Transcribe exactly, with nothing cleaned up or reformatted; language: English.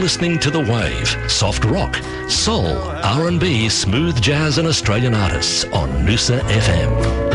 listening to The Wave, soft rock, soul, R and B, smooth jazz and Australian artists on Noosa F M.